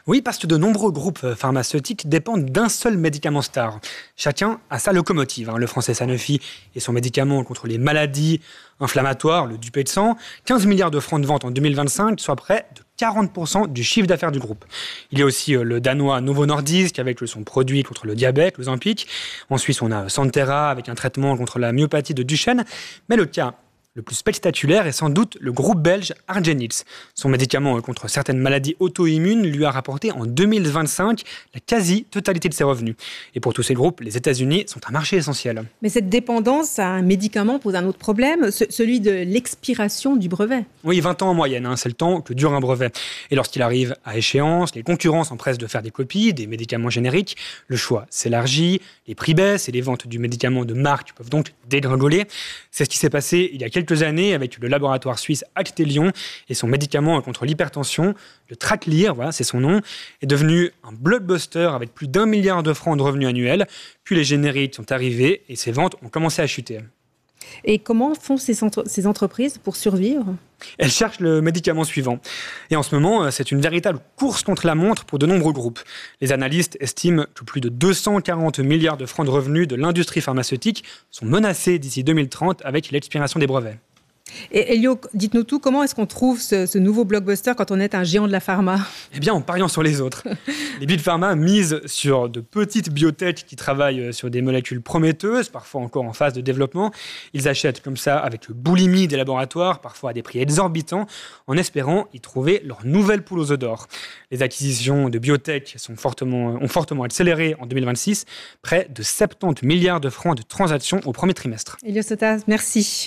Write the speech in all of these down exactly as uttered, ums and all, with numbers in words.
Oui, parce que de nombreux groupes pharmaceutiques dépendent d'un seul médicament star. Chacun a sa locomotive. Hein. Le français Sanofi et son médicament contre les maladies inflammatoires, le Dupixent, quinze milliards de francs de vente en deux mille vingt-cinq, soit près de quarante pour cent du chiffre d'affaires du groupe. Il y a aussi le danois Novo Nordisk avec son produit contre le diabète, l'Ozempic. En Suisse, on a Santhera avec un traitement contre la myopathie de Duchenne. Mais le cas le plus spectaculaire est sans doute le groupe belge Argenix. Son médicament contre certaines maladies auto-immunes lui a rapporté en deux mille vingt-cinq la quasi-totalité de ses revenus. Et pour tous ces groupes, les États-Unis sont un marché essentiel. Mais cette dépendance à un médicament pose un autre problème, celui de l'expiration du brevet. Oui, vingt ans en moyenne, hein, c'est le temps que dure un brevet. Et lorsqu'il arrive à échéance, les concurrents s'empressent de faire des copies, des médicaments génériques, le choix s'élargit, les prix baissent et les ventes du médicament de marque peuvent donc dégringoler. C'est ce qui s'est passé il y a quelques années avec le laboratoire suisse Actelion et son médicament contre l'hypertension, le Tracleer, voilà, c'est son nom, est devenu un blockbuster avec plus d'un milliard de francs de revenus annuels. Puis les génériques sont arrivés et ses ventes ont commencé à chuter. Et comment font ces, centre- ces entreprises pour survivre ? Elles cherchent le médicament suivant. Et en ce moment, c'est une véritable course contre la montre pour de nombreux groupes. Les analystes estiment que plus de deux cent quarante milliards de francs de revenus de l'industrie pharmaceutique sont menacés d'ici deux mille trente avec l'expiration des brevets. Et Elio, dites-nous tout, comment est-ce qu'on trouve ce, ce nouveau blockbuster quand on est un géant de la pharma ? Eh bien, en pariant sur les autres. Les big pharma misent sur de petites biotech qui travaillent sur des molécules prometteuses, parfois encore en phase de développement. Ils achètent comme ça avec boulimie des laboratoires, parfois à des prix exorbitants, en espérant y trouver leur nouvelle poule aux œufs d'or. Les acquisitions de biotech sont fortement, ont fortement accéléré en deux mille vingt-six, près de soixante-dix milliards de francs de transactions au premier trimestre. Elio Sota, merci.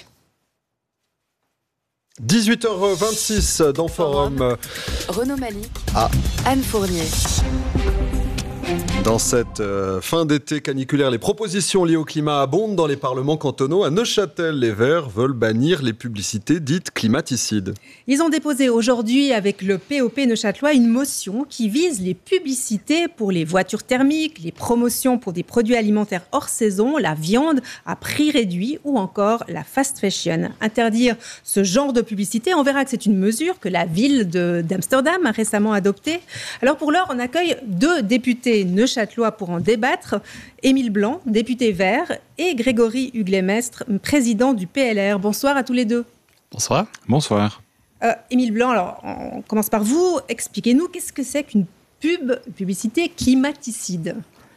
dix-huit heures vingt-six dans Forum. Renaud Malik, ah. Anne Fournier. Dans cette euh, fin d'été caniculaire, les propositions liées au climat abondent dans les parlements cantonaux. À Neuchâtel, les Verts veulent bannir les publicités dites climaticides. Ils ont déposé aujourd'hui avec le P O P neuchâtelois une motion qui vise les publicités pour les voitures thermiques, les promotions pour des produits alimentaires hors saison, la viande à prix réduit ou encore la fast fashion. Interdire ce genre de publicité, on verra que c'est une mesure que la ville de, d'Amsterdam a récemment adoptée. Alors pour l'heure, on accueille deux députés neuchâtelois pour en débattre. Émile Blanc, député vert, et Grégory Huglet-Mestre, président du P L R. Bonsoir à tous les deux. Bonsoir. Bonsoir. Euh, Émile Blanc, alors on commence par vous. Expliquez-nous, qu'est-ce que c'est qu'une pub, publicité climaticide ?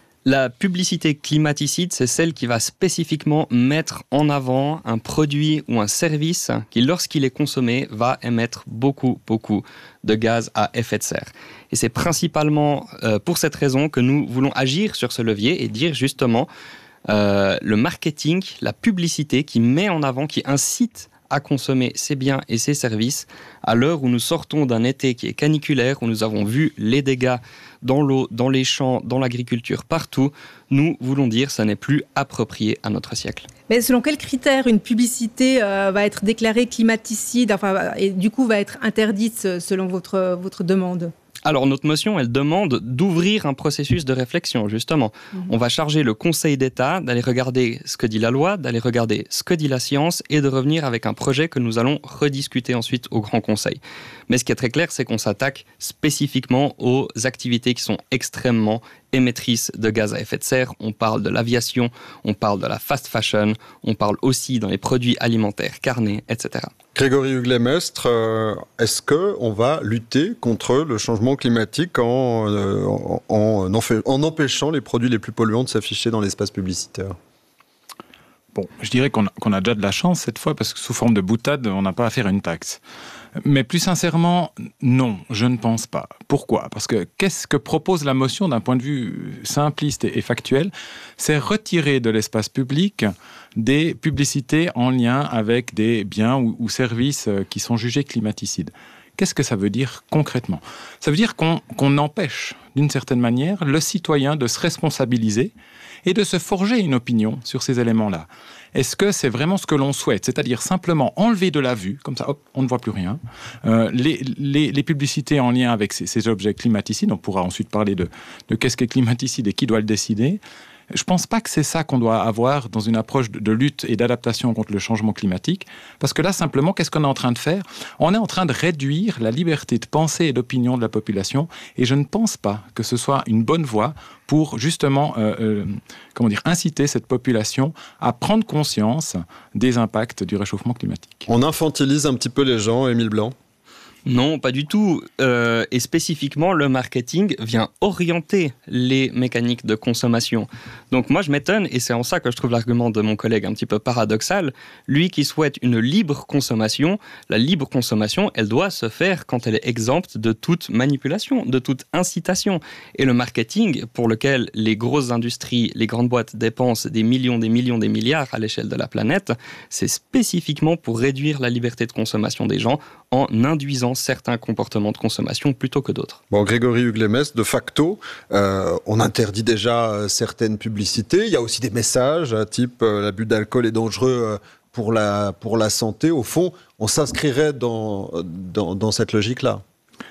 La publicité climaticide, c'est celle qui va spécifiquement mettre en avant un produit ou un service qui, lorsqu'il est consommé, va émettre beaucoup, beaucoup de gaz à effet de serre. Et c'est principalement euh, pour cette raison que nous voulons agir sur ce levier et dire justement euh, le marketing, la publicité qui met en avant, qui incite à consommer ses biens et ses services à l'heure où nous sortons d'un été qui est caniculaire, où nous avons vu les dégâts dans l'eau, dans les champs, dans l'agriculture, partout. Nous voulons dire que ça n'est plus approprié à notre siècle. Mais selon quels critères une publicité euh, va être déclarée climaticide, enfin, et du coup va être interdite selon votre, votre demande ? Alors, notre motion, elle demande d'ouvrir un processus de réflexion, justement. Mmh. On va charger le Conseil d'État d'aller regarder ce que dit la loi, d'aller regarder ce que dit la science et de revenir avec un projet que nous allons rediscuter ensuite au Grand Conseil. Mais ce qui est très clair, c'est qu'on s'attaque spécifiquement aux activités qui sont extrêmement émettrices de gaz à effet de serre. On parle de l'aviation, on parle de la fast fashion, on parle aussi dans les produits alimentaires, carnés, et cetera. Grégory Huglet-Mestre, euh, est-ce qu'on va lutter contre le changement climatique en, euh, en, en, en, fait, en empêchant les produits les plus polluants de s'afficher dans l'espace publicitaire ? Bon, je dirais qu'on a, qu'on a déjà de la chance cette fois, parce que sous forme de boutade, on n'a pas à faire une taxe. Mais plus sincèrement, non, je ne pense pas. Pourquoi ? Parce que qu'est-ce que propose la motion d'un point de vue simpliste et factuel ? C'est retirer de l'espace public des publicités en lien avec des biens ou, ou services qui sont jugés climaticides. Qu'est-ce que ça veut dire concrètement ? Ça veut dire qu'on, qu'on empêche, d'une certaine manière, le citoyen de se responsabiliser et de se forger une opinion sur ces éléments-là. Est-ce que c'est vraiment ce que l'on souhaite ? C'est-à-dire simplement enlever de la vue, comme ça, hop, on ne voit plus rien. Euh, les, les, les publicités en lien avec ces, ces objets climaticides, on pourra ensuite parler de, de qu'est-ce qu'est climaticide et qui doit le décider. Je ne pense pas que c'est ça qu'on doit avoir dans une approche de lutte et d'adaptation contre le changement climatique, parce que là, simplement, qu'est-ce qu'on est en train de faire ? On est en train de réduire la liberté de pensée et d'opinion de la population, et je ne pense pas que ce soit une bonne voie pour justement euh, euh, comment dire, inciter cette population à prendre conscience des impacts du réchauffement climatique. On infantilise un petit peu les gens, Émile Blanc ? Non, pas du tout. Euh, et spécifiquement, le marketing vient orienter les mécaniques de consommation. Donc moi, je m'étonne, et c'est en ça que je trouve l'argument de mon collègue un petit peu paradoxal. Lui qui souhaite une libre consommation, la libre consommation, elle doit se faire quand elle est exempte de toute manipulation, de toute incitation. Et le marketing, pour lequel les grosses industries, les grandes boîtes dépensent des millions, des millions, des milliards à l'échelle de la planète, c'est spécifiquement pour réduire la liberté de consommation des gens en induisant certains comportements de consommation plutôt que d'autres. Bon, Grégory Hugles, de facto, euh, on interdit déjà euh, certaines publicités. Il y a aussi des messages, euh, type euh, l'abus d'alcool est dangereux euh, pour, la, pour la santé. Au fond, on s'inscrirait dans, dans, dans cette logique-là.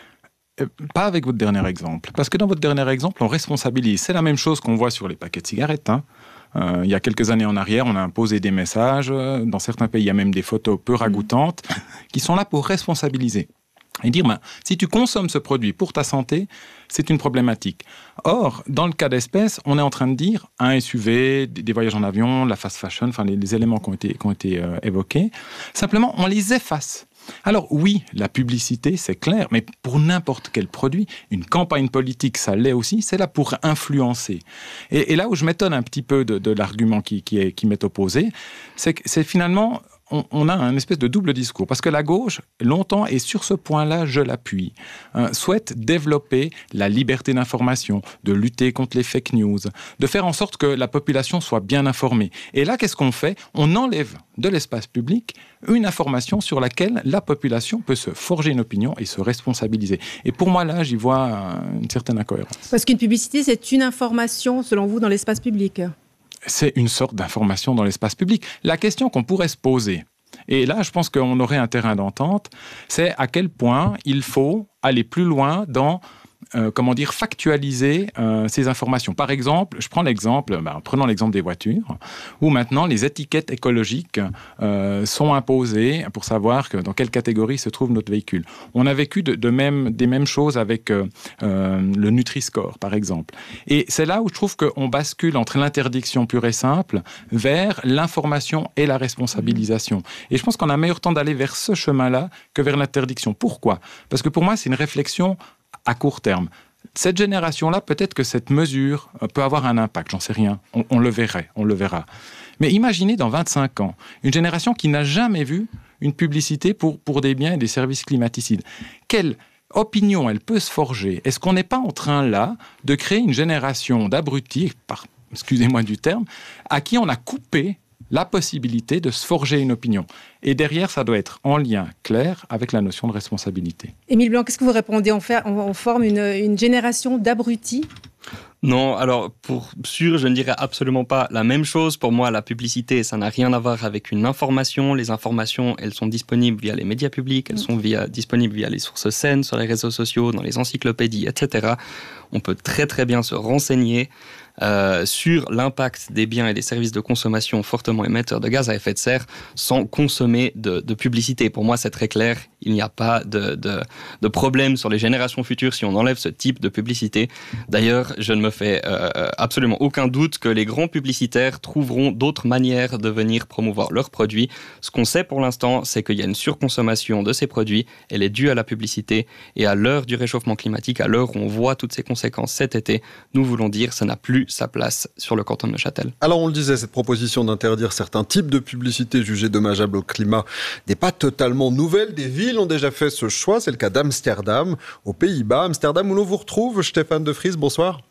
Pas avec votre dernier exemple. Parce que dans votre dernier exemple, on responsabilise. C'est la même chose qu'on voit sur les paquets de cigarettes, hein. Euh, il y a quelques années en arrière, on a imposé des messages. Dans certains pays, il y a même des photos peu ragoûtantes qui sont là pour responsabiliser. Et dire, ben, si tu consommes ce produit pour ta santé, c'est une problématique. Or, dans le cas d'espèce, on est en train de dire un S U V, des voyages en avion, la fast fashion, enfin les, les éléments qui ont été, qui ont été euh, évoqués, simplement, on les efface. Alors oui, la publicité, c'est clair, mais pour n'importe quel produit, une campagne politique, ça l'est aussi, c'est là pour influencer. Et, et là où je m'étonne un petit peu de, de l'argument qui, qui, est, qui m'est opposé, c'est que c'est finalement... On, on a un espèce de double discours, parce que la gauche, longtemps, et sur ce point-là, je l'appuie, hein, souhaite développer la liberté d'information, de lutter contre les fake news, de faire en sorte que la population soit bien informée. Et là, qu'est-ce qu'on fait ? On enlève de l'espace public une information sur laquelle la population peut se forger une opinion et se responsabiliser. Et pour moi, là, j'y vois une certaine incohérence. Parce qu'une publicité, c'est une information, selon vous, dans l'espace public ? C'est une sorte d'information dans l'espace public. La question qu'on pourrait se poser, et là je pense qu'on aurait un terrain d'entente, c'est à quel point il faut aller plus loin dans euh, comment dire, factualiser euh, ces informations. Par exemple, je prends l'exemple, ben, prenons l'exemple des voitures, où maintenant les étiquettes écologiques euh, sont imposées pour savoir que, dans quelle catégorie se trouve notre véhicule. On a vécu de, de même, des mêmes choses avec euh, euh, le Nutri-Score, par exemple. Et c'est là où je trouve qu'on bascule entre l'interdiction pure et simple vers l'information et la responsabilisation. Et je pense qu'on a meilleur temps d'aller vers ce chemin-là que vers l'interdiction. Pourquoi ? Parce que pour moi, c'est une réflexion à court terme. Cette génération-là, peut-être que cette mesure peut avoir un impact, j'en sais rien, on, on le verrait, on le verra. Mais imaginez dans vingt-cinq ans, une génération qui n'a jamais vu une publicité pour, pour des biens et des services climaticides. Quelle opinion elle peut se forger ? Est-ce qu'on n'est pas en train là de créer une génération d'abrutis, par, excusez-moi du terme, à qui on a coupé la possibilité de se forger une opinion. Et derrière, ça doit être en lien clair avec la notion de responsabilité. Émile Blanc, qu'est-ce que vous répondez ? On, fait, on, on forme une, une génération d'abrutis ? Non, alors pour sûr, je ne dirais absolument pas la même chose. Pour moi, la publicité, ça n'a rien à voir avec une information. Les informations, elles sont disponibles via les médias publics, elles sont via, disponibles via les sources saines, sur les réseaux sociaux, dans les encyclopédies, et cetera. On peut très très bien se renseigner Euh, sur l'impact des biens et des services de consommation fortement émetteurs de gaz à effet de serre sans consommer de, de publicité. Pour moi, c'est très clair. Il n'y a pas de, de, de problème sur les générations futures si on enlève ce type de publicité. D'ailleurs, je ne me fais euh, absolument aucun doute que les grands publicitaires trouveront d'autres manières de venir promouvoir leurs produits. Ce qu'on sait pour l'instant, c'est qu'il y a une surconsommation de ces produits. Elle est due à la publicité. Et à l'heure du réchauffement climatique, à l'heure où on voit toutes ces conséquences cet été, nous voulons dire que ça n'a plus sa place sur le canton de Neuchâtel. Alors on le disait, cette proposition d'interdire certains types de publicités jugées dommageables au climat n'est pas totalement nouvelle. Des villes ont déjà fait ce choix. C'est le cas d'Amsterdam, aux Pays-Bas. Amsterdam, où l'on vous retrouve, Stéphane de Vries, bonsoir.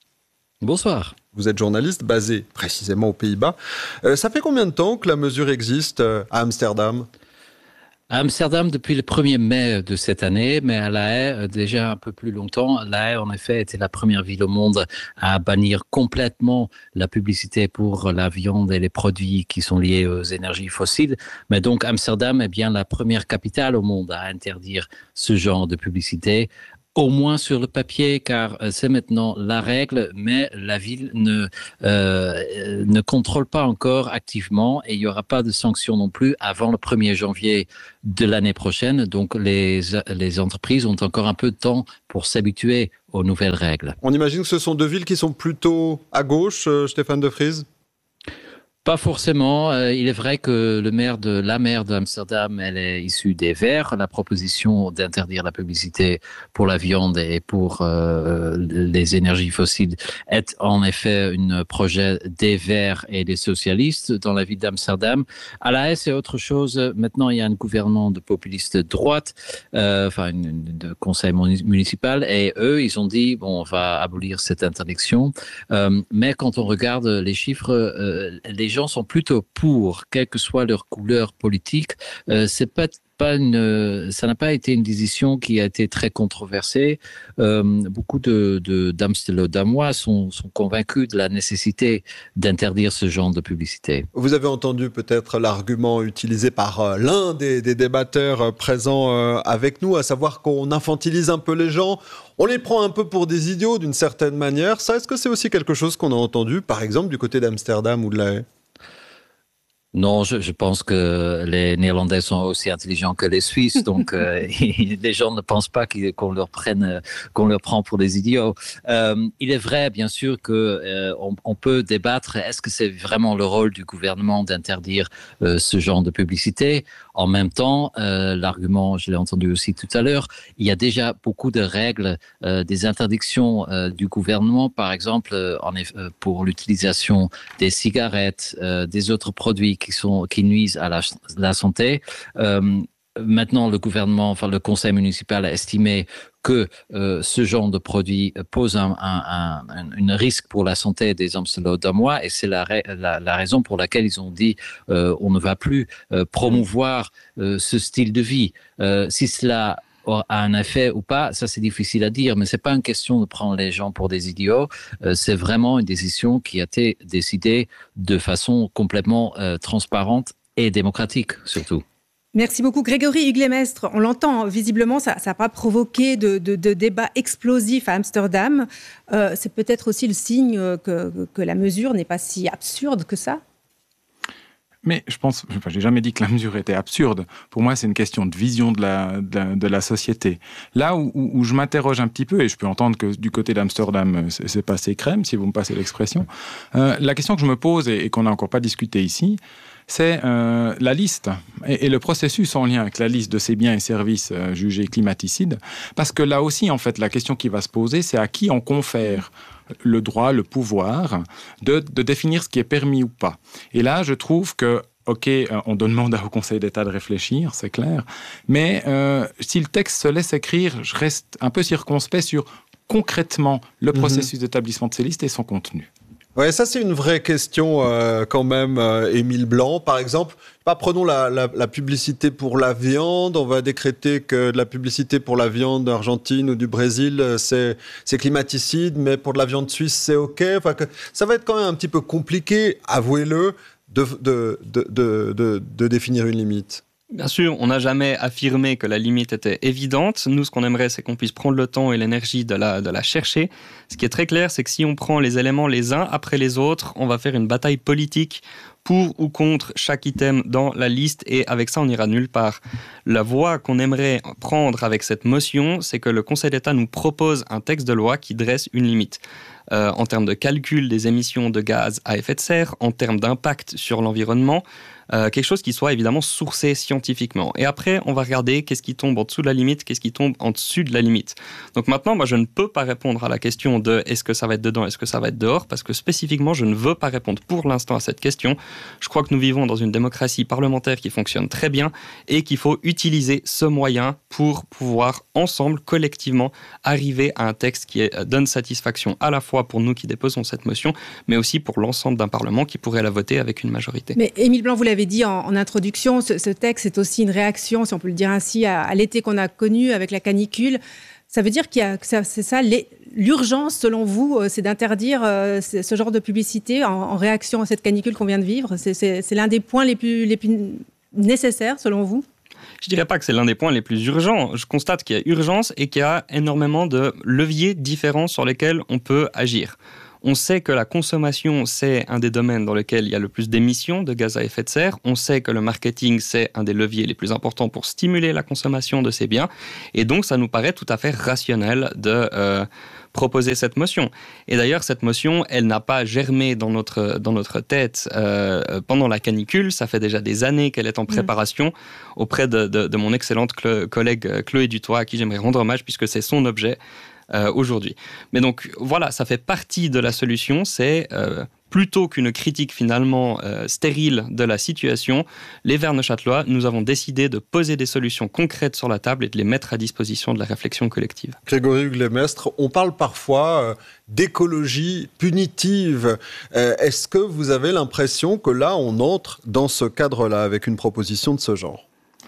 Bonsoir. Vous êtes journaliste basé précisément aux Pays-Bas. Euh, ça fait combien de temps que la mesure existe euh, à Amsterdam ? À Amsterdam depuis le premier mai de cette année, mais à La Haye déjà un peu plus longtemps. La Haye, en effet, était la première ville au monde à bannir complètement la publicité pour la viande et les produits qui sont liés aux énergies fossiles. Mais donc Amsterdam est bien la première capitale au monde à interdire ce genre de publicité. Au moins sur le papier, car c'est maintenant la règle, mais la ville ne, euh, ne contrôle pas encore activement et il n'y aura pas de sanctions non plus avant le premier janvier de l'année prochaine. Donc les, les entreprises ont encore un peu de temps pour s'habituer aux nouvelles règles. On imagine que ce sont deux villes qui sont plutôt à gauche, euh, Stéphane De Vries ? Pas forcément. Euh, il est vrai que le maire de la maire d'Amsterdam, elle est issue des Verts. La proposition d'interdire la publicité pour la viande et pour euh, les énergies fossiles est en effet un projet des Verts et des socialistes dans la ville d'Amsterdam. À La Haye, c'est autre chose. Maintenant, il y a un gouvernement de populistes de droite, euh, enfin, une, une, de conseil municipal, et eux, ils ont dit bon, on va abolir cette interdiction. Euh, mais quand on regarde les chiffres, euh, les Les gens sont plutôt pour, quelle que soit leur couleur politique. Euh, c'est pas, pas une, ça n'a pas été une décision qui a été très controversée. Euh, beaucoup de, de d'Amsterdamois sont, sont convaincus de la nécessité d'interdire ce genre de publicité. Vous avez entendu peut-être l'argument utilisé par euh, l'un des, des débatteurs euh, présents euh, avec nous, à savoir qu'on infantilise un peu les gens. On les prend un peu pour des idiots d'une certaine manière. Ça, est-ce que c'est aussi quelque chose qu'on a entendu, par exemple, du côté d'Amsterdam ou de La Haye ? Non, je, je pense que les Néerlandais sont aussi intelligents que les Suisses, donc euh, les gens ne pensent pas qu'on leur prenne, qu'on leur prend pour des idiots. Euh, il est vrai, bien sûr, que euh, on, on peut débattre. Est-ce que c'est vraiment le rôle du gouvernement d'interdire euh, ce genre de publicité ? En même temps, euh, l'argument, je l'ai entendu aussi tout à l'heure, il y a déjà beaucoup de règles, euh, des interdictions euh, du gouvernement, par exemple, euh, en effet, pour l'utilisation des cigarettes, euh, des autres produits qui sont qui nuisent à la, la santé. Euh, maintenant, le gouvernement, enfin le conseil municipal a estimé que euh, ce genre de produit pose un, un, un, un risque pour la santé des Amsterdamois et c'est la, la, la raison pour laquelle ils ont dit euh, on ne va plus euh, promouvoir euh, ce style de vie. Euh, si cela a un effet ou pas, ça c'est difficile à dire, mais c'est pas une question de prendre les gens pour des idiots, euh, c'est vraiment une décision qui a été décidée de façon complètement euh, transparente et démocratique surtout. Merci beaucoup Grégory Huglemestre. On l'entend, visiblement, ça n'a pas provoqué de, de, de débat explosif à Amsterdam. Euh, c'est peut-être aussi le signe que, que la mesure n'est pas si absurde que ça. Mais je pense, enfin, j'ai jamais dit que la mesure était absurde. Pour moi, c'est une question de vision de la, de la, de la société. Là où, où, où je m'interroge un petit peu, et je peux entendre que du côté d'Amsterdam, c'est, c'est passé crème, si vous me passez l'expression, euh, la question que je me pose et, et qu'on n'a encore pas discuté ici, c'est euh, la liste et, et le processus en lien avec la liste de ces biens et services euh, jugés climaticides. Parce que là aussi, en fait, la question qui va se poser, c'est à qui on confère le droit, le pouvoir de, de définir ce qui est permis ou pas. Et là, je trouve que, OK, on demande au Conseil d'État de réfléchir, c'est clair, mais euh, si le texte se laisse écrire, je reste un peu circonspect sur concrètement le processus mmh. d'établissement de ces listes et son contenu. Ouais, ça c'est une vraie question euh, quand même, euh, Émile Blanc. Par exemple, pas prenons la, la, la publicité pour la viande. On va décréter que de la publicité pour la viande d'Argentine ou du Brésil, c'est, c'est climaticide, mais pour de la viande suisse, c'est OK. Enfin, que, ça va être quand même un petit peu compliqué, avouez-le, de, de, de, de, de, de définir une limite. Bien sûr, on n'a jamais affirmé que la limite était évidente. Nous, ce qu'on aimerait, c'est qu'on puisse prendre le temps et l'énergie de la, de la chercher. Ce qui est très clair, c'est que si on prend les éléments les uns après les autres, on va faire une bataille politique pour ou contre chaque item dans la liste et avec ça, on n'ira nulle part. La voie qu'on aimerait prendre avec cette motion, c'est que le Conseil d'État nous propose un texte de loi qui dresse une limite. Euh, en termes de calcul des émissions de gaz à effet de serre, en termes d'impact sur l'environnement, euh, quelque chose qui soit évidemment sourcé scientifiquement. Et après, on va regarder qu'est-ce qui tombe en dessous de la limite, qu'est-ce qui tombe en dessus de la limite. Donc maintenant, moi, je ne peux pas répondre à la question de est-ce que ça va être dedans, est-ce que ça va être dehors, parce que spécifiquement, je ne veux pas répondre pour l'instant à cette question. Je crois que nous vivons dans une démocratie parlementaire qui fonctionne très bien et qu'il faut utiliser ce moyen pour pouvoir ensemble, collectivement, arriver à un texte qui est, donne satisfaction à la fois pour nous qui déposons cette motion, mais aussi pour l'ensemble d'un Parlement qui pourrait la voter avec une majorité. Mais Émile Blanc, vous l'avez dit en, en introduction, ce, ce texte est aussi une réaction, si on peut le dire ainsi, à, à l'été qu'on a connu avec la canicule. Ça veut dire qu'il y a, que ça, c'est ça, les, l'urgence, selon vous, c'est d'interdire euh, ce genre de publicité en, en réaction à cette canicule qu'on vient de vivre. C'est, c'est, c'est l'un des points les plus, les plus nécessaires, selon vous ? Je dirais pas que c'est l'un des points les plus urgents. Je constate qu'il y a urgence et qu'il y a énormément de leviers différents sur lesquels on peut agir. On sait que la consommation, c'est un des domaines dans lesquels il y a le plus d'émissions de gaz à effet de serre. On sait que le marketing, c'est un des leviers les plus importants pour stimuler la consommation de ces biens. Et donc, ça nous paraît tout à fait rationnel de euh, proposer cette motion. Et d'ailleurs, cette motion, elle n'a pas germé dans notre, dans notre tête euh, pendant la canicule. Ça fait déjà des années qu'elle est en préparation mmh. auprès de, de, de mon excellente cl- collègue Chloé Dutoit, à qui j'aimerais rendre hommage puisque c'est son objet. Euh, aujourd'hui. Mais donc voilà, ça fait partie de la solution, c'est euh, plutôt qu'une critique finalement euh, stérile de la situation, les Verts neuchâtelois, nous avons décidé de poser des solutions concrètes sur la table et de les mettre à disposition de la réflexion collective. Grégory Hugues-Lemestre, on parle parfois euh, d'écologie punitive. Euh, est-ce que vous avez l'impression que là, on entre dans ce cadre-là avec une proposition de ce genre ?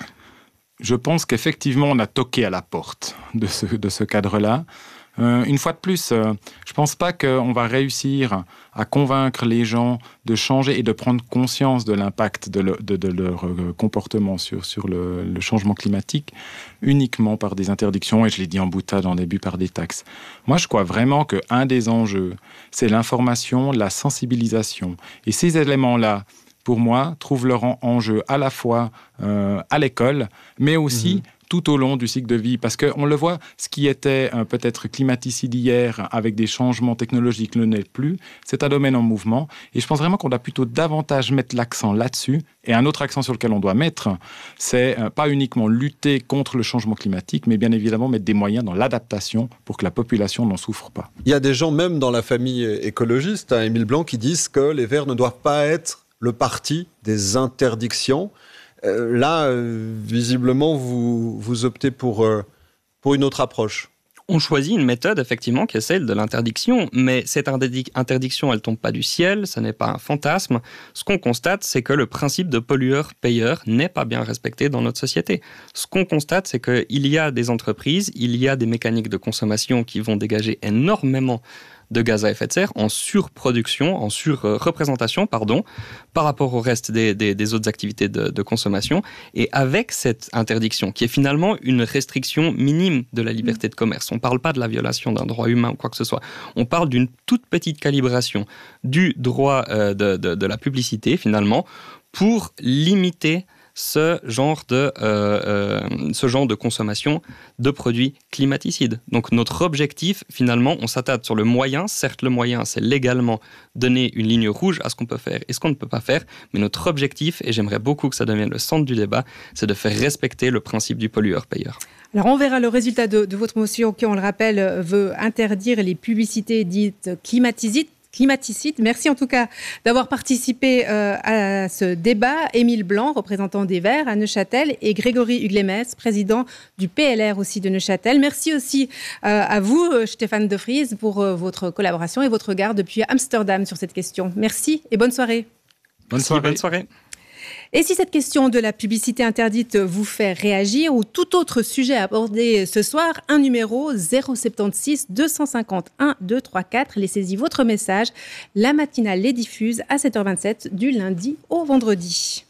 Je pense qu'effectivement, on a toqué à la porte de ce, de ce cadre-là. Euh, une fois de plus, euh, je ne pense pas qu'on va réussir à convaincre les gens de changer et de prendre conscience de l'impact de, le, de, de leur euh, comportement sur, sur le, le changement climatique uniquement par des interdictions, et je l'ai dit en boutade en début, par des taxes. Moi, je crois vraiment qu'un des enjeux, c'est l'information, la sensibilisation. Et ces éléments-là, pour moi, trouvent leur enjeu à la fois euh, à l'école, mais aussi mmh. tout au long du cycle de vie. Parce qu'on le voit, ce qui était euh, peut-être climaticide hier, avec des changements technologiques, ne l'est plus. C'est un domaine en mouvement. Et je pense vraiment qu'on doit plutôt davantage mettre l'accent là-dessus. Et un autre accent sur lequel on doit mettre, c'est euh, pas uniquement lutter contre le changement climatique, mais bien évidemment mettre des moyens dans l'adaptation pour que la population n'en souffre pas. Il y a des gens, même dans la famille écologiste, hein, Émile Blanc, qui disent que les Verts ne doivent pas être le parti des interdictions. Euh, là, euh, visiblement, vous, vous optez pour, euh, pour une autre approche. On choisit une méthode, effectivement, qui est celle de l'interdiction, mais cette interdiction, elle ne tombe pas du ciel, ce n'est pas un fantasme. Ce qu'on constate, c'est que le principe de pollueur-payeur n'est pas bien respecté dans notre société. Ce qu'on constate, c'est qu'il y a des entreprises, il y a des mécaniques de consommation qui vont dégager énormément de gaz à effet de serre en surproduction, en surreprésentation, pardon, par rapport au reste des, des, des autres activités de, de consommation. Et avec cette interdiction, qui est finalement une restriction minime de la liberté de commerce, on ne parle pas de la violation d'un droit humain ou quoi que ce soit, on parle d'une toute petite calibration du droit euh, de, de, de la publicité, finalement, pour limiter ce genre de, euh, euh, ce genre de consommation de produits climaticides. Donc notre objectif, finalement, on s'attarde sur le moyen. Certes, le moyen, c'est légalement donner une ligne rouge à ce qu'on peut faire et ce qu'on ne peut pas faire, mais notre objectif, et j'aimerais beaucoup que ça devienne le centre du débat, c'est de faire respecter le principe du pollueur-payeur. Alors on verra le résultat de, de votre motion qui, on le rappelle, veut interdire les publicités dites climaticides. Climaticide. Merci en tout cas d'avoir participé euh, à ce débat. Émile Blanc, représentant des Verts à Neuchâtel, et Grégory Hugues-Lemestre, président du P L R aussi de Neuchâtel. Merci aussi euh, à vous, Stéphane De Vries, pour euh, votre collaboration et votre regard depuis Amsterdam sur cette question. Merci et bonne soirée. Bonne soirée. Merci, bonne soirée. Et si cette question de la publicité interdite vous fait réagir ou tout autre sujet abordé ce soir, un numéro zéro sept six deux cinq zéro un deux trois quatre. Laissez-y votre message. La matinale les diffuse à sept heures vingt-sept du lundi au vendredi.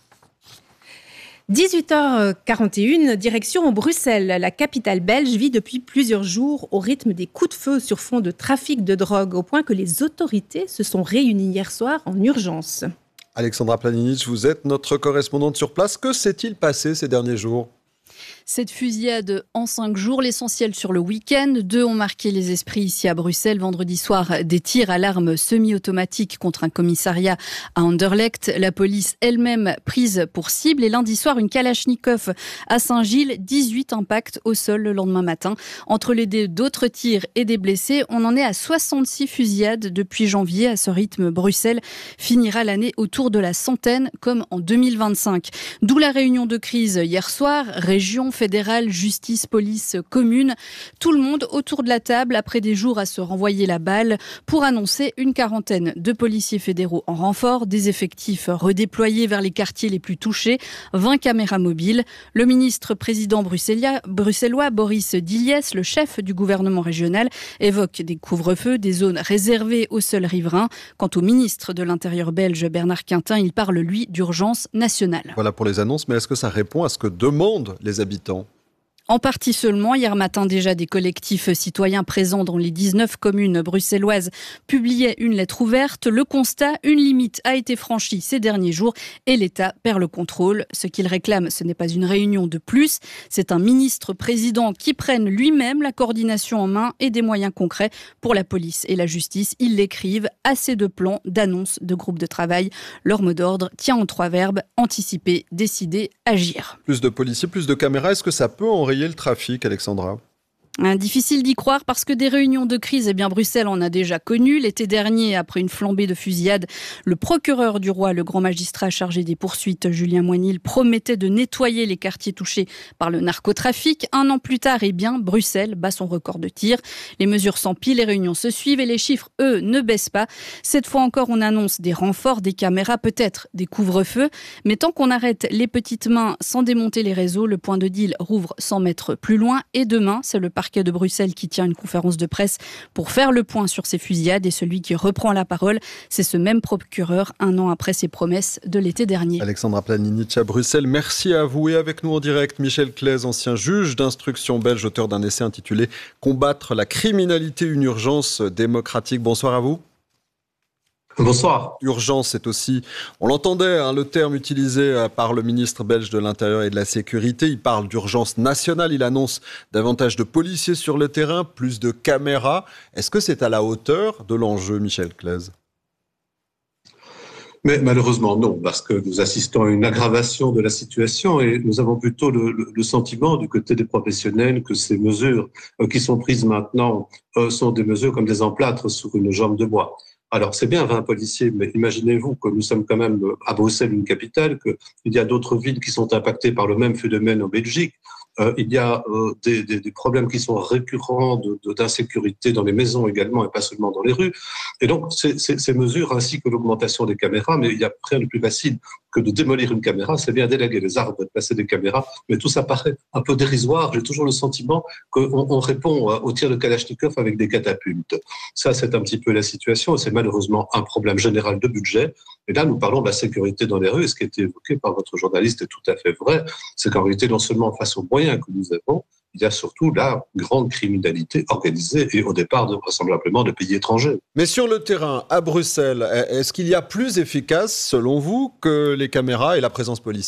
dix-huit heures quarante et une, direction Bruxelles. La capitale belge vit depuis plusieurs jours au rythme des coups de feu sur fond de trafic de drogue, au point que les autorités se sont réunies hier soir en urgence. Alexandra Planinic, vous êtes notre correspondante sur place. Que s'est-il passé ces derniers jours ? Cette fusillade en cinq jours, l'essentiel sur le week-end. Deux ont marqué les esprits ici à Bruxelles. Vendredi soir, des tirs à l'arme semi-automatique contre un commissariat à Anderlecht. La police elle-même prise pour cible. Et lundi soir, une Kalachnikov à Saint-Gilles. dix-huit impacts au sol le lendemain matin. Entre les d'autres tirs et des blessés, on en est à soixante-six fusillades depuis janvier. À ce rythme, Bruxelles finira l'année autour de la centaine, comme en deux mille vingt-cinq. D'où la réunion de crise hier soir. Région région, fédérale, justice, police, commune. Tout le monde autour de la table après des jours à se renvoyer la balle pour annoncer une quarantaine de policiers fédéraux en renfort, des effectifs redéployés vers les quartiers les plus touchés, vingt caméras mobiles. Le ministre président bruxellois Boris Diliès, le chef du gouvernement régional, évoque des couvre-feux, des zones réservées aux seuls riverains. Quant au ministre de l'Intérieur belge Bernard Quintin, il parle lui d'urgence nationale. Voilà pour les annonces, mais est-ce que ça répond à ce que demandent les habitants ? En partie seulement. Hier matin déjà, des collectifs citoyens présents dans les dix-neuf communes bruxelloises publiaient une lettre ouverte. Le constat, une limite a été franchie ces derniers jours et l'État perd le contrôle. Ce qu'il réclame, ce n'est pas une réunion de plus, c'est un ministre-président qui prenne lui-même la coordination en main et des moyens concrets pour la police et la justice. Ils l'écrivent, assez de plans, d'annonces, de groupes de travail. Leur mot d'ordre tient en trois verbes, anticiper, décider, agir. Plus de policiers, plus de caméras, est-ce que ça peut enrayer le trafic, Alexandra ? Difficile d'y croire parce que des réunions de crise, eh bien Bruxelles en a déjà connu. L'été dernier, après une flambée de fusillades, le procureur du roi, le grand magistrat chargé des poursuites, Julien Moinil, promettait de nettoyer les quartiers touchés par le narcotrafic. Un an plus tard, eh bien Bruxelles bat son record de tir. Les mesures s'empilent, les réunions se suivent et les chiffres, eux, ne baissent pas. Cette fois encore, on annonce des renforts, des caméras, peut-être des couvre-feux. Mais tant qu'on arrête les petites mains sans démonter les réseaux, le point de deal rouvre cent mètres plus loin. Et demain, c'est le parquet de Bruxelles qui tient une conférence de presse pour faire le point sur ces fusillades et celui qui reprend la parole, c'est ce même procureur un an après ses promesses de l'été dernier. Alexandra Planinic à Bruxelles, merci à vous et avec nous en direct Michel Claise, ancien juge d'instruction belge, auteur d'un essai intitulé « Combattre la criminalité, une urgence démocratique ». Bonsoir à vous. Bonsoir. Urgence, c'est aussi, on l'entendait, hein, le terme utilisé par le ministre belge de l'Intérieur et de la Sécurité. Il parle d'urgence nationale, il annonce davantage de policiers sur le terrain, plus de caméras. Est-ce que c'est à la hauteur de l'enjeu, Michel Claise ? Mais malheureusement non, parce que nous assistons à une aggravation de la situation et nous avons plutôt le, le, le sentiment du côté des professionnels que ces mesures euh, qui sont prises maintenant euh, sont des mesures comme des emplâtres sur une jambe de bois. Alors, c'est bien vingt policiers, mais imaginez-vous que nous sommes quand même à Bruxelles, une capitale, qu'il y a d'autres villes qui sont impactées par le même phénomène en Belgique. Euh, il y a euh, des, des, des problèmes qui sont récurrents de, de, d'insécurité dans les maisons également et pas seulement dans les rues. Et donc, ces, ces, ces mesures ainsi que l'augmentation des caméras, mais il y a rien de plus facile que de démolir une caméra, c'est bien d'élaguer les arbres, de placer des caméras, mais tout ça paraît un peu dérisoire. J'ai toujours le sentiment qu'on on répond au tir de Kalachnikov avec des catapultes. Ça, c'est un petit peu la situation et c'est malheureusement un problème général de budget. Et là, nous parlons de la sécurité dans les rues et ce qui a été évoqué par votre journaliste est tout à fait vrai. C'est qu'en réalité, non seulement face aux moyens que nous avons, il y a surtout la grande criminalité organisée et au départ de, vraisemblablement de pays étrangers. Mais sur le terrain, à Bruxelles, est-ce qu'il y a plus efficace, selon vous, que les caméras et la présence policière ?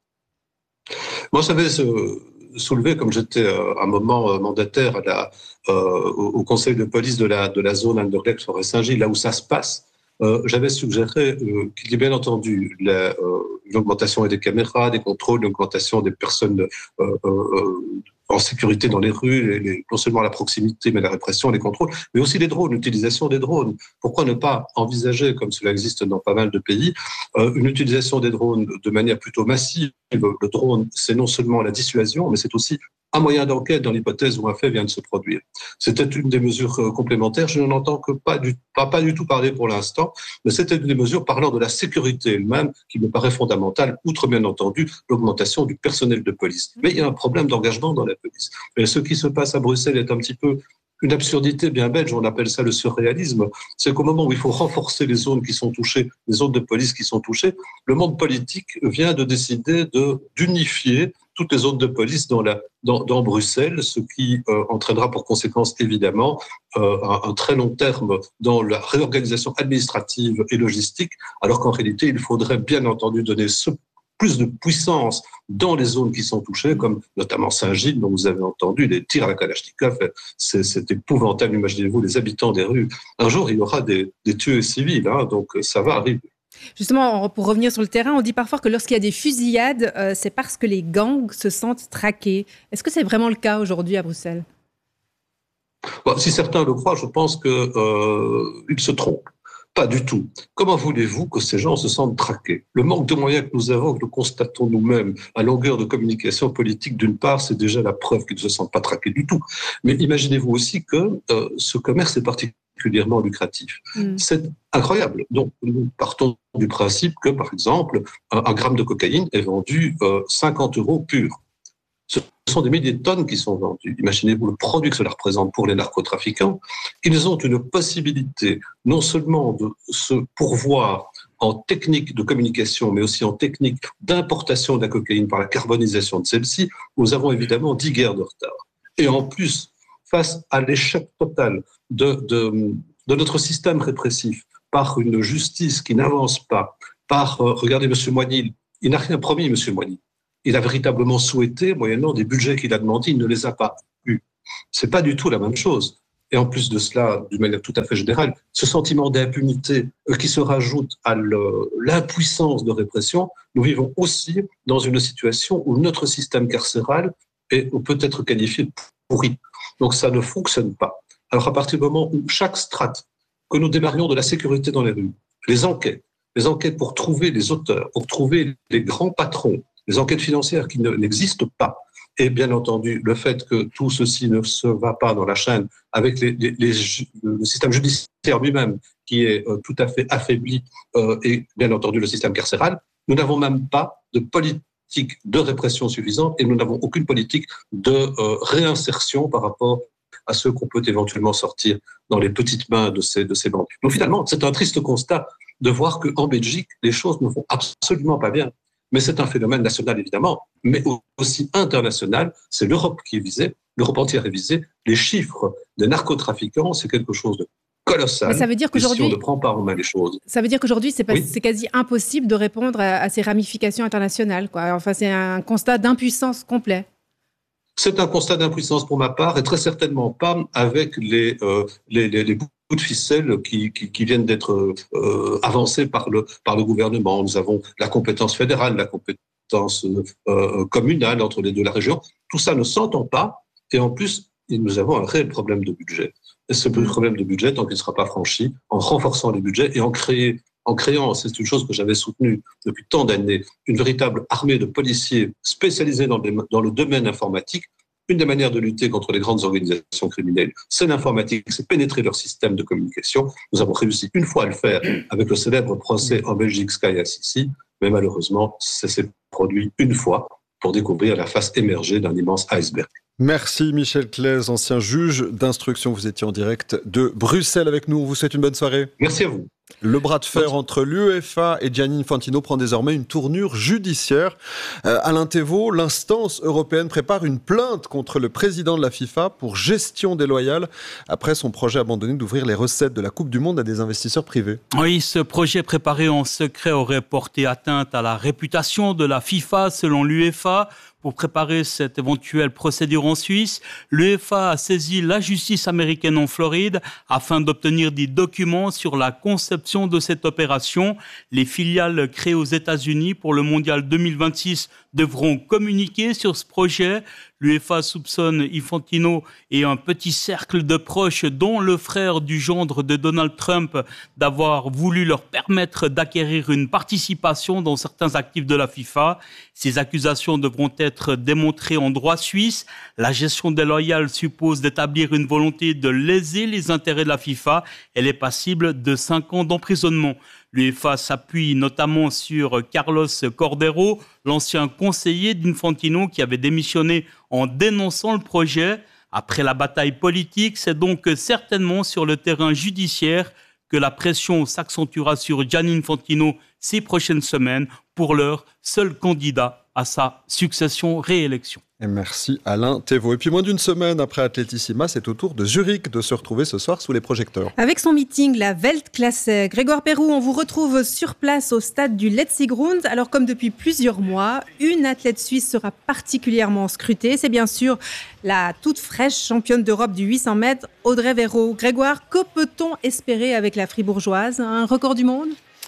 Moi, j'avais soulevé, comme j'étais un moment mandataire à la, euh, au conseil de police de la, de la zone Anderlecht-Forêt-Saint-Gilles, là où ça se passe, euh, j'avais suggéré euh, qu'il y ait bien entendu la, euh, l'augmentation des caméras, des contrôles, l'augmentation des personnes euh, euh, en sécurité dans les rues, les, les, non seulement la proximité, mais la répression, les contrôles, mais aussi les drones, l'utilisation des drones. Pourquoi ne pas envisager, comme cela existe dans pas mal de pays, euh, une utilisation des drones de manière plutôt massive. Le drone, c'est non seulement la dissuasion, mais c'est aussi un moyen d'enquête dans l'hypothèse où un fait vient de se produire. C'était une des mesures complémentaires. Je n'en entends que pas du, pas, pas du tout parler pour l'instant, mais c'était une des mesures parlant de la sécurité elle-même qui me paraît fondamentale, outre bien entendu l'augmentation du personnel de police. Mais il y a un problème d'engagement dans la police. Et ce qui se passe à Bruxelles est un petit peu une absurdité bien belge, on appelle ça le surréalisme. C'est qu'au moment où il faut renforcer les zones qui sont touchées, les zones de police qui sont touchées, le monde politique vient de décider de, d'unifier toutes les zones de police dans, la, dans, dans Bruxelles, ce qui euh, entraînera pour conséquence évidemment euh, un, un très long terme dans la réorganisation administrative et logistique, alors qu'en réalité, il faudrait bien entendu donner ce plus de puissance dans les zones qui sont touchées, comme notamment Saint-Gilles, dont vous avez entendu les tirs à la Kalachnikov. C'est, c'est épouvantable, imaginez-vous, les habitants des rues. Un jour, il y aura des, des tués civils, hein, donc ça va arriver. Justement, pour revenir sur le terrain, on dit parfois que lorsqu'il y a des fusillades, euh, c'est parce que les gangs se sentent traqués. Est-ce que c'est vraiment le cas aujourd'hui à Bruxelles ? Bon, si certains le croient, je pense qu'ils euh, se trompent. Pas du tout. Comment voulez-vous que ces gens se sentent traqués? Le manque de moyens que nous avons, que nous constatons nous-mêmes à longueur de communication politique, d'une part, c'est déjà la preuve qu'ils ne se sentent pas traqués du tout. Mais imaginez-vous aussi que euh, ce commerce est particulièrement lucratif. Mmh. C'est incroyable. Donc, nous partons du principe que, par exemple, un, un gramme de cocaïne est vendu euh, cinquante euros pur. Ce sont des milliers de tonnes qui sont vendues. Imaginez-vous le produit que cela représente pour les narcotrafiquants. Ils ont une possibilité non seulement de se pourvoir en technique de communication, mais aussi en technique d'importation de la cocaïne par la carbonisation de celle-ci. Nous avons évidemment dix guerres de retard. Et en plus, face à l'échec total de, de, de notre système répressif, par une justice qui n'avance pas, par, euh, regardez M. Moigny, il n'a rien promis, M. Moigny. Il a véritablement souhaité, moyennant des budgets qu'il a demandés, il ne les a pas eus. C'est pas du tout la même chose. Et en plus de cela, d'une manière tout à fait générale, ce sentiment d'impunité qui se rajoute à le, l'impuissance de répression, nous vivons aussi dans une situation où notre système carcéral est, peut être qualifié de pourri. Donc ça ne fonctionne pas. Alors à partir du moment où chaque strate, que nous démarrions de la sécurité dans les rues, les enquêtes, les enquêtes pour trouver les auteurs, pour trouver les grands patrons, les enquêtes financières qui ne, n'existent pas, et bien entendu le fait que tout ceci ne se va pas dans la chaîne avec les, les, les, le système judiciaire lui-même qui est euh, tout à fait affaibli euh, et bien entendu le système carcéral, nous n'avons même pas de politique de répression suffisante et nous n'avons aucune politique de euh, réinsertion par rapport à ceux qu'on peut éventuellement sortir dans les petites mains de ces, de ces bandits. Donc finalement, c'est un triste constat de voir qu'en Belgique, les choses ne vont absolument pas bien. Mais c'est un phénomène national, évidemment, mais aussi international. C'est l'Europe qui est visée, l'Europe entière est visée. Les chiffres des narcotrafiquants, c'est quelque chose de colossal. Mais ça veut dire qu'aujourd'hui, si on ne prend pas en main les choses. Ça veut dire qu'aujourd'hui, c'est, pas, oui. c'est quasi impossible de répondre à, à ces ramifications internationales, quoi. Enfin, c'est un constat d'impuissance complet. C'est un constat d'impuissance pour ma part, et très certainement pas avec les, euh, les, les, les bouts de ficelle qui, qui, qui viennent d'être euh, avancés par le, par le gouvernement. Nous avons la compétence fédérale, la compétence euh, communale entre les deux, la région. Tout ça ne s'entend pas, et en plus, nous avons un réel problème de budget. Et ce problème de budget, tant qu'il ne sera pas franchi, en renforçant les budgets et en créant En créant, c'est une chose que j'avais soutenue depuis tant d'années, une véritable armée de policiers spécialisés dans le, dans le domaine informatique. Une des manières de lutter contre les grandes organisations criminelles, c'est l'informatique, c'est pénétrer leur système de communication. Nous avons réussi une fois à le faire avec le célèbre procès en Belgique Sky Assisi, mais malheureusement, ça s'est produit une fois pour découvrir la face émergée d'un immense iceberg. Merci Michel Claise, ancien juge d'instruction. Vous étiez en direct de Bruxelles avec nous. On vous souhaite une bonne soirée. Merci à vous. Le bras de fer entre l'UEFA et Gianni Infantino prend désormais une tournure judiciaire. Euh, Alain Thévault, l'instance européenne prépare une plainte contre le président de la FIFA pour gestion déloyale après son projet abandonné d'ouvrir les recettes de la Coupe du Monde à des investisseurs privés. Oui, ce projet préparé en secret aurait porté atteinte à la réputation de la FIFA selon l'UEFA. Pour préparer cette éventuelle procédure en Suisse, l'UEFA a saisi la justice américaine en Floride afin d'obtenir des documents sur la conception de cette opération. Les filiales créées aux États-Unis pour le Mondial deux mille vingt-six devront communiquer sur ce projet. L'UEFA soupçonne Infantino et un petit cercle de proches, dont le frère du gendre de Donald Trump, d'avoir voulu leur permettre d'acquérir une participation dans certains actifs de la FIFA. Ces accusations devront être démontrées en droit suisse. La gestion déloyale suppose d'établir une volonté de léser les intérêts de la FIFA. Elle est passible de cinq ans d'emprisonnement. L'UEFA s'appuie notamment sur Carlos Cordeiro, l'ancien conseiller d'Infantino qui avait démissionné en dénonçant le projet. Après la bataille politique, c'est donc certainement sur le terrain judiciaire que la pression s'accentuera sur Gianni Infantino ces prochaines semaines, pour l'heure, seul candidat à sa succession réélection. Et merci Alain Thévault. Et puis moins d'une semaine après Atletissima, c'est au tour de Zurich de se retrouver ce soir sous les projecteurs. Avec son meeting, la Weltklasse, Grégoire Perroux, on vous retrouve sur place au stade du Letzigrund. Alors comme depuis plusieurs mois, une athlète suisse sera particulièrement scrutée. C'est bien sûr la toute fraîche championne d'Europe du huit cents mètres, Audrey Verreaux. Grégoire, que peut-on espérer avec la Fribourgeoise? Un record du monde?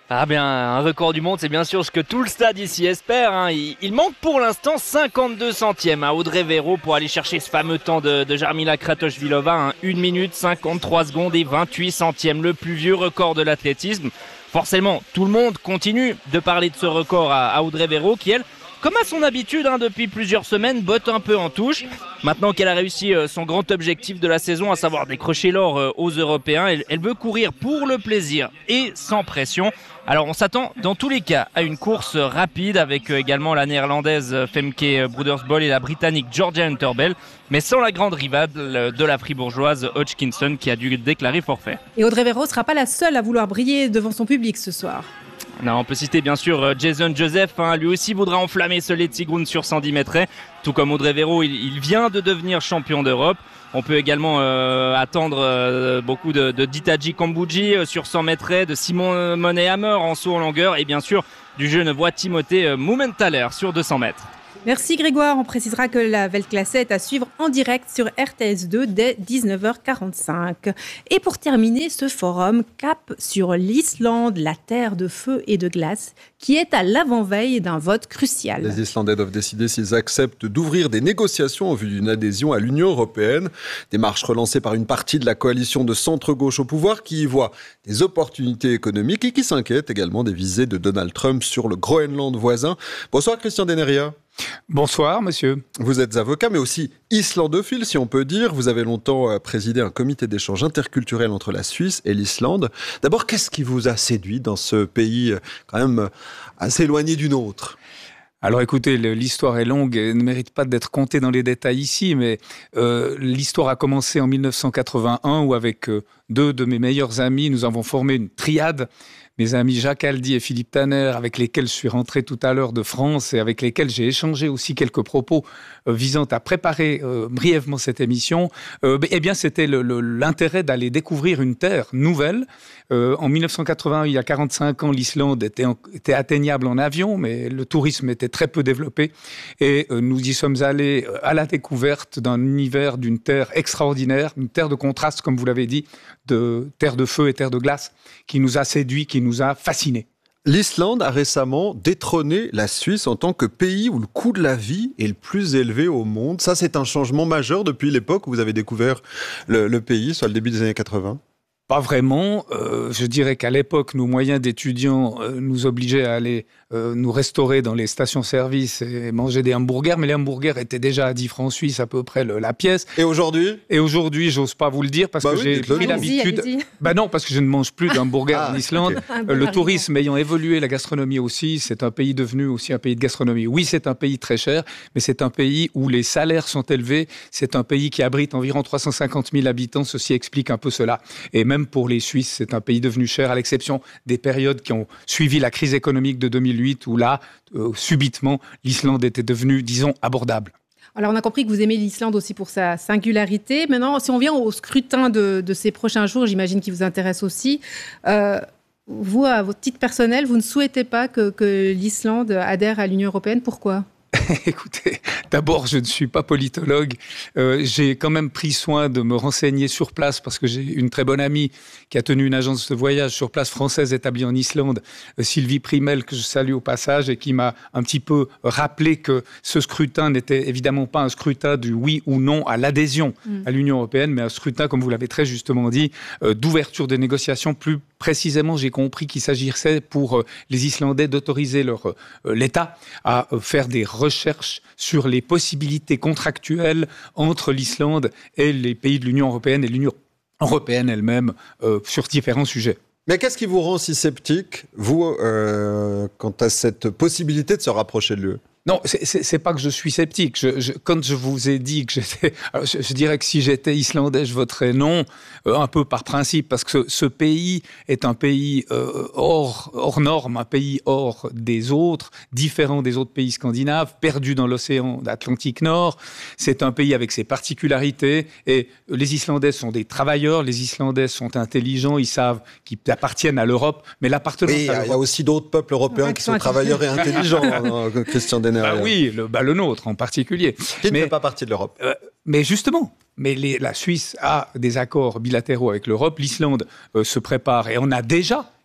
Ah bien, un record du monde, c'est bien sûr ce que tout le stade ici espère. Hein. Il, il manque pour l'instant cinquante-deux centièmes à Audrey Véro pour aller chercher ce fameux temps de, de Jarmila Kratochvilova. Hein. une minute cinquante-trois secondes et vingt-huit centièmes, le plus vieux record de l'athlétisme. Forcément, tout le monde continue de parler de ce record à, à Audrey Véro qui, elle, comme à son habitude hein, depuis plusieurs semaines, botte un peu en touche. Maintenant qu'elle a réussi euh, son grand objectif de la saison, à savoir décrocher l'or euh, aux Européens, elle, elle veut courir pour le plaisir et sans pression. Alors on s'attend dans tous les cas à une course rapide avec euh, également la néerlandaise euh, Femke Broedersbol et la britannique Georgia Hunter-Bell, mais sans la grande rivale de la fribourgeoise Hodgkinson qui a dû déclarer forfait. Et Audrey Véro ne sera pas la seule à vouloir briller devant son public ce soir. Non, on peut citer bien sûr Jason Joseph, hein, lui aussi voudra enflammer ce Letzigrund sur cent dix mètres. Tout comme Audrey Véro, il, il vient de devenir champion d'Europe. On peut également euh, attendre euh, beaucoup de, de Ditaji Kambouji euh, sur cent mètres, de Simon Monet-Hammer en saut en longueur et bien sûr du Genevois Timothée euh, Mumenthaler sur deux cents mètres. Merci Grégoire, on précisera que la Weltklasse est à suivre en direct sur R T S deux dès dix-neuf heures quarante-cinq. Et pour terminer ce forum, cap sur l'Islande, la terre de feu et de glace, qui est à l'avant-veille d'un vote crucial. Les Islandais doivent décider s'ils acceptent d'ouvrir des négociations en vue d'une adhésion à l'Union européenne. Démarche relancée par une partie de la coalition de centre-gauche au pouvoir qui y voit des opportunités économiques et qui s'inquiète également des visées de Donald Trump sur le Groenland voisin. Bonsoir Christian Deneria. Bonsoir, monsieur. Vous êtes avocat, mais aussi islandophile, si on peut dire. Vous avez longtemps présidé un comité d'échange interculturel entre la Suisse et l'Islande. D'abord, qu'est-ce qui vous a séduit dans ce pays quand même assez éloigné du nôtre ? Alors écoutez, l'histoire est longue et ne mérite pas d'être contée dans les détails ici, mais euh, l'histoire a commencé en mille neuf cent quatre-vingt-un où avec euh, deux de mes meilleurs amis, nous avons formé une triade. Mes amis Jacques Aldi et Philippe Tanner, avec lesquels je suis rentré tout à l'heure de France et avec lesquels j'ai échangé aussi quelques propos euh, visant à préparer euh, brièvement cette émission, euh, eh bien c'était le, le, l'intérêt d'aller découvrir une terre nouvelle. Euh, en mille neuf cent quatre-vingt-un, il y a quarante-cinq ans, l'Islande était, en, était atteignable en avion, mais le tourisme était très peu développé. Et euh, nous y sommes allés à la découverte d'un univers, d'une terre extraordinaire, une terre de contraste, comme vous l'avez dit, de terre de feu et terre de glace, qui nous a séduits, qui nous a fascinés. L'Islande a récemment détrôné la Suisse en tant que pays où le coût de la vie est le plus élevé au monde. Ça, c'est un changement majeur depuis l'époque où vous avez découvert le, le pays, soit le début des années quatre-vingts. Pas vraiment. Euh, je dirais qu'à l'époque, nos moyens d'étudiants euh, nous obligeaient à aller euh, nous restaurer dans les stations-service et manger des hamburgers. Mais les hamburgers étaient déjà à dix francs suisses à peu près le, la pièce. Et aujourd'hui ? Et aujourd'hui, j'ose pas vous le dire parce bah que oui, j'ai pris l'habitude... Allez-y, allez-y. Bah non, parce que je ne mange plus d'hamburgers ah, en Islande. Okay. Euh, le tourisme ayant évolué, la gastronomie aussi, c'est un pays devenu aussi un pays de gastronomie. Oui, c'est un pays très cher, mais c'est un pays où les salaires sont élevés. C'est un pays qui abrite environ trois cent cinquante mille habitants. Ceci explique un peu cela. Et même pour les Suisses, c'est un pays devenu cher, à l'exception des périodes qui ont suivi la crise économique de deux mille huit, où là, euh, subitement, l'Islande était devenue, disons, abordable. Alors, on a compris que vous aimez l'Islande aussi pour sa singularité. Maintenant, si on vient au scrutin de, de ces prochains jours, j'imagine qu'il vous intéresse aussi. Euh, vous, à votre titre personnel, vous ne souhaitez pas que, que l'Islande adhère à l'Union européenne. Pourquoi ? Écoutez, d'abord, je ne suis pas politologue. Euh, j'ai quand même pris soin de me renseigner sur place parce que j'ai une très bonne amie qui a tenu une agence de voyage sur place française établie en Islande, euh, Sylvie Primel, que je salue au passage, et qui m'a un petit peu rappelé que ce scrutin n'était évidemment pas un scrutin du oui ou non à l'adhésion mmh. à l'Union européenne, mais un scrutin, comme vous l'avez très justement dit, euh, d'ouverture des négociations. Plus précisément, j'ai compris qu'il s'agissait pour euh, les Islandais d'autoriser leur, euh, l'État à euh, faire des recherche sur les possibilités contractuelles entre l'Islande et les pays de l'Union européenne et l'Union européenne elle-même euh, sur différents sujets. Mais qu'est-ce qui vous rend si sceptique, vous, euh, quant à cette possibilité de se rapprocher de l'U E ? Non, c'est, c'est, c'est pas que je suis sceptique. Je, je, quand je vous ai dit que j'étais... Alors je, je dirais que si j'étais islandais, je voterais non, euh, un peu par principe, parce que ce, ce pays est un pays euh, hors, hors norme, un pays hors des autres, différent des autres pays scandinaves, perdu dans l'océan Atlantique Nord. C'est un pays avec ses particularités, et les Islandais sont des travailleurs, les Islandais sont intelligents, ils savent qu'ils appartiennent à l'Europe, mais l'appartenance oui, à l'Europe... il y a aussi d'autres peuples européens ouais, qui sont travailleurs et intelligents, hein, Christian Deneria. Bah oui, le, bah le nôtre en particulier. Qui mais, ne fait pas partie de l'Europe. Euh, mais justement, mais les, la Suisse a des accords bilatéraux avec l'Europe. L'Islande euh, se prépare et on a déjà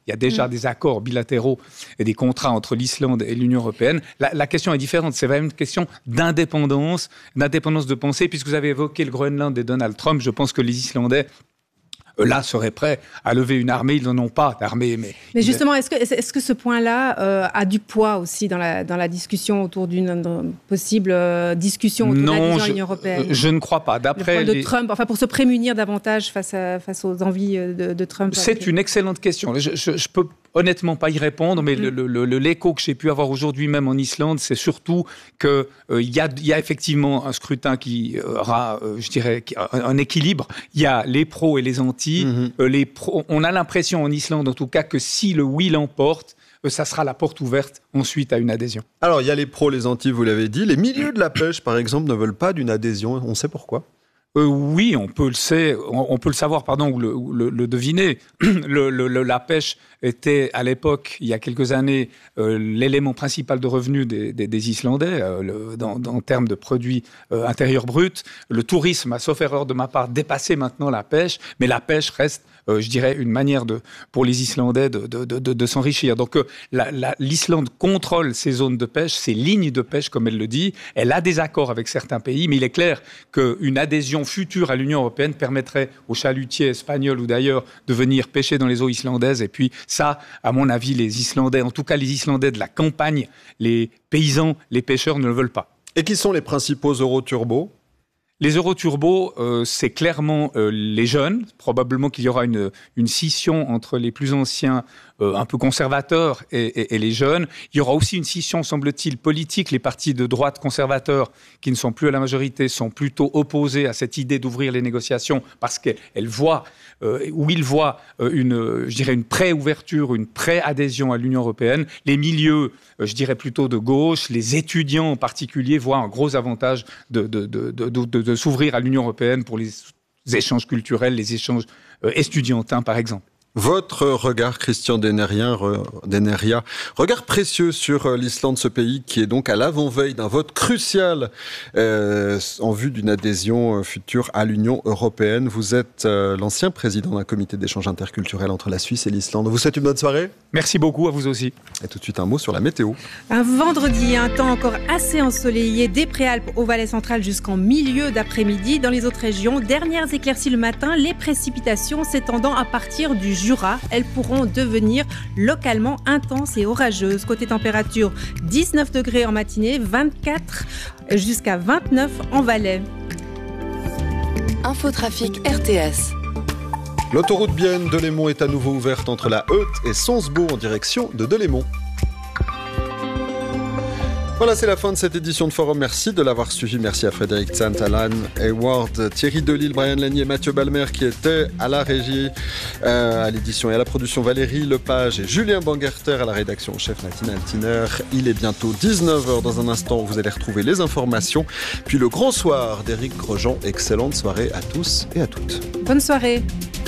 Il y a déjà mmh. des accords bilatéraux et des contrats entre l'Islande et l'Union européenne. La, la question est différente. C'est vraiment une question d'indépendance, d'indépendance de pensée. Puisque vous avez évoqué le Groenland et Donald Trump, je pense que les Islandais là, seraient prêts à lever une armée. Ils n'en ont pas d'armée. Mais, mais justement, est-ce que, est-ce que ce point-là euh, a du poids aussi dans la, dans la discussion autour d'une possible euh, discussion autour non, de l'adhésion je, à l'Union européenne? Je ne crois pas. D'après le point de les... Trump, enfin pour se prémunir davantage face, à, face aux envies de, de Trump. C'est une excellente question. Je, je, je peux honnêtement pas y répondre, mais mmh. le, le, le, l'écho que j'ai pu avoir aujourd'hui même en Islande, c'est surtout qu'il euh, y, a, y a effectivement un scrutin qui aura, euh, je dirais, un, un équilibre. Il y a les pros et les anti. Mmh. Euh, les pros, on a l'impression en Islande, en tout cas, que si le oui l'emporte, euh, ça sera la porte ouverte ensuite à une adhésion. Alors, il y a les pros, les anti, vous l'avez dit. Les milieux de la pêche, par exemple, ne veulent pas d'une adhésion. On sait pourquoi? Euh, oui, on peut le sait, on, on peut le savoir, pardon, ou le, le, le deviner. le, le, la pêche était à l'époque, il y a quelques années, euh, l'élément principal de revenus des, des, des Islandais euh, le, dans, dans, en termes de produits euh, intérieurs bruts. Le tourisme a, sauf erreur de ma part, dépassé maintenant la pêche, mais la pêche reste, euh, je dirais, une manière de, pour les Islandais de, de, de, de, de s'enrichir. Donc euh, la, la, l'Islande contrôle ses zones de pêche, ses lignes de pêche, comme elle le dit. Elle a des accords avec certains pays, mais il est clair qu'une adhésion future à l'Union européenne permettrait aux chalutiers espagnols ou d'ailleurs de venir pêcher dans les eaux islandaises. Et puis ça, à mon avis, les Islandais, en tout cas les Islandais de la campagne, les paysans, les pêcheurs ne le veulent pas. Et qui sont les principaux euroturbos ? Les euroturbos, euh, c'est clairement euh, les jeunes. Probablement qu'il y aura une, une scission entre les plus anciens, euh, un peu conservateurs, et, et, et les jeunes. Il y aura aussi une scission, semble-t-il, politique. Les partis de droite conservateurs, qui ne sont plus à la majorité, sont plutôt opposés à cette idée d'ouvrir les négociations parce qu'elles voient, euh, ou ils voient euh, une, je dirais, une pré-ouverture, une pré-adhésion à l'Union européenne. Les milieux, euh, je dirais plutôt de gauche, les étudiants en particulier, voient un gros avantage de, de, de, de, de, de de s'ouvrir à l'Union européenne pour les échanges culturels, les échanges euh, estudiantins, par exemple. Votre regard, Christian Deneria, re, Deneria, regard précieux sur euh, l'Islande, ce pays qui est donc à l'avant-veille d'un vote crucial euh, en vue d'une adhésion euh, future à l'Union européenne. Vous êtes euh, l'ancien président d'un comité d'échange interculturel entre la Suisse et l'Islande. Vous souhaitez une bonne soirée ? Merci beaucoup, à vous aussi. Et tout de suite un mot sur la météo. Un vendredi, un temps encore assez ensoleillé des Préalpes au Valais central jusqu'en milieu d'après-midi. Dans les autres régions, dernières éclaircies le matin, les précipitations s'étendant à partir du Jura, elles pourront devenir localement intenses et orageuses. Côté température, dix-neuf degrés en matinée, vingt-quatre jusqu'à vingt-neuf en Valais. Infotrafic R T S. L'autoroute Bienne Delémont est à nouveau ouverte entre la Heute et Sonsbeau en direction de Delémont. Voilà, c'est la fin de cette édition de Forum. Merci de l'avoir suivi. Merci à Frédéric Tsant, Alan Hayward, Thierry Delille, Brian Lagny et Mathieu Balmer qui étaient à la régie, euh, à l'édition et à la production Valérie Lepage et Julien Bangerter à la rédaction chef Nathalie Altiner. Il est bientôt dix-neuf heures. Dans un instant, vous allez retrouver les informations. Puis le grand soir d'Éric Grosjean. Excellente soirée à tous et à toutes. Bonne soirée.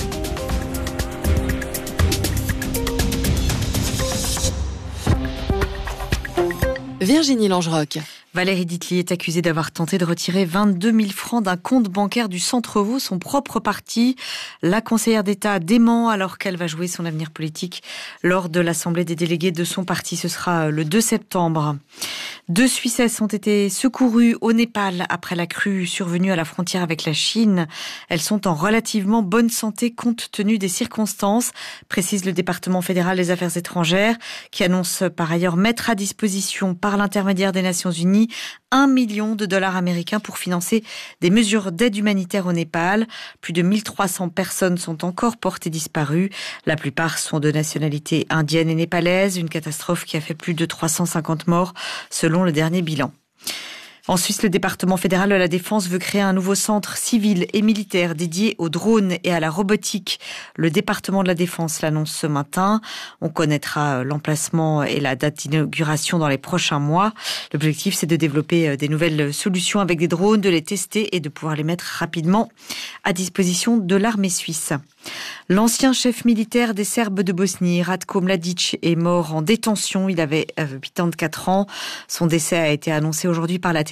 Virginie Langerock. Valérie Ditli est accusée d'avoir tenté de retirer vingt-deux mille francs d'un compte bancaire du Centre-Vaud, son propre parti. La conseillère d'État dément alors qu'elle va jouer son avenir politique lors de l'Assemblée des délégués de son parti. Ce sera le deux septembre. Deux Suissesses ont été secourues au Népal après la crue survenue à la frontière avec la Chine. Elles sont en relativement bonne santé compte tenu des circonstances, précise le département fédéral des affaires étrangères, qui annonce par ailleurs mettre à disposition par l'intermédiaire des Nations Unies un million de dollars américains pour financer des mesures d'aide humanitaire au Népal. Plus de mille trois cents personnes sont encore portées disparues. La plupart sont de nationalité indienne et népalaise. Une catastrophe qui a fait plus de trois cent cinquante morts selon le dernier bilan. En Suisse, le département fédéral de la Défense veut créer un nouveau centre civil et militaire dédié aux drones et à la robotique. Le département de la Défense l'annonce ce matin. On connaîtra l'emplacement et la date d'inauguration dans les prochains mois. L'objectif, c'est de développer des nouvelles solutions avec des drones, de les tester et de pouvoir les mettre rapidement à disposition de l'armée suisse. L'ancien chef militaire des Serbes de Bosnie, Ratko Mladic, est mort en détention. Il avait quatre ans. Son décès a été annoncé aujourd'hui par la télévision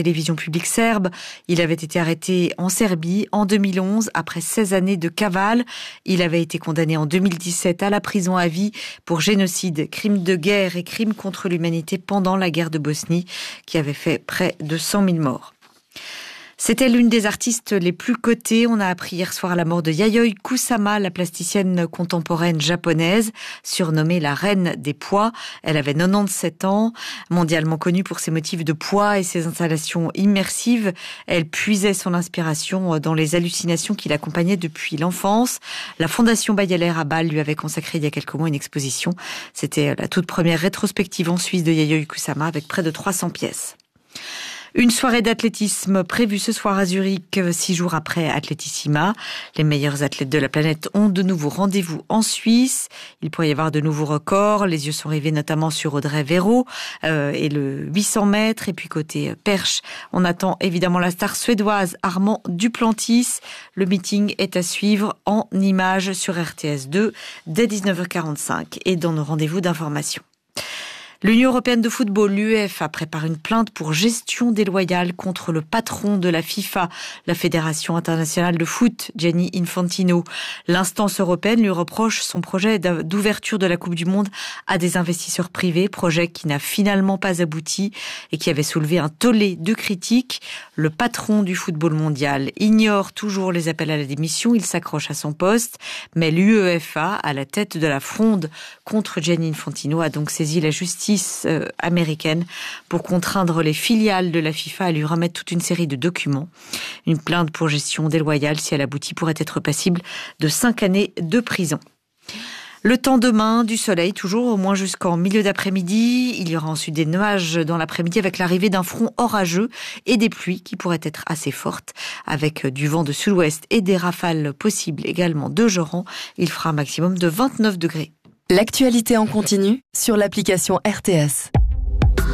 télévision publique serbe. Il avait été arrêté en Serbie en deux mille onze après seize années de cavale. Il avait été condamné en deux mille dix-sept à la prison à vie pour génocide, crime de guerre et crime contre l'humanité pendant la guerre de Bosnie qui avait fait près de cent mille morts. C'était l'une des artistes les plus cotées. On a appris hier soir la mort de Yayoi Kusama, la plasticienne contemporaine japonaise, surnommée la reine des poids. Elle avait quatre-vingt-dix-sept ans, mondialement connue pour ses motifs de poids et ses installations immersives. Elle puisait son inspiration dans les hallucinations qui l'accompagnaient depuis l'enfance. La Fondation Bayeler à Bâle lui avait consacré il y a quelques mois une exposition. C'était la toute première rétrospective en Suisse de Yayoi Kusama avec près de trois cents pièces. Une soirée d'athlétisme prévue ce soir à Zurich, six jours après Athletissima. Les meilleurs athlètes de la planète ont de nouveau rendez-vous en Suisse. Il pourrait y avoir de nouveaux records. Les yeux sont rivés notamment sur Audrey Véro euh, et le huit cents mètres. Et puis côté perche, on attend évidemment la star suédoise Armand Duplantis. Le meeting est à suivre en images sur R T S deux dès dix-neuf heures quarante-cinq et dans nos rendez-vous d'information. L'Union européenne de football, l'UEFA, prépare une plainte pour gestion déloyale contre le patron de la FIFA, la Fédération internationale de foot, Gianni Infantino. L'instance européenne lui reproche son projet d'ouverture de la Coupe du Monde à des investisseurs privés, projet qui n'a finalement pas abouti et qui avait soulevé un tollé de critiques. Le patron du football mondial ignore toujours les appels à la démission, il s'accroche à son poste, mais l'UEFA, à la tête de la fronde contre Gianni Infantino, a donc saisi la justice américaine pour contraindre les filiales de la FIFA à lui remettre toute une série de documents. Une plainte pour gestion déloyale, si elle aboutit, pourrait être passible de cinq années de prison. Le temps demain, du soleil toujours, au moins jusqu'en milieu d'après-midi. Il y aura ensuite des nuages dans l'après-midi avec l'arrivée d'un front orageux et des pluies qui pourraient être assez fortes avec du vent de sud-ouest et des rafales possibles également de Joran. Il fera un maximum de vingt-neuf degrés. L'actualité en continu sur l'application R T S.